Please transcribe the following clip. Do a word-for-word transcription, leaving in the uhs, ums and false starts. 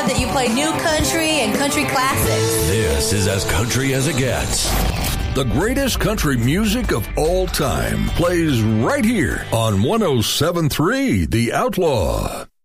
glad that you play new country and country classics. This is as country as it gets. The greatest country music of all time plays right here on one oh seven point three The Outlaw.